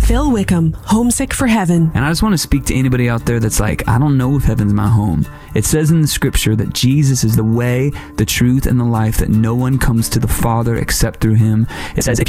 Phil Wickham, Homesick for Heaven. And I just want to speak to anybody out there that's like, I don't know if heaven's my home. It says in the scripture that Jesus is the way, the truth, and the life, that no one comes to the Father except through him. It says, if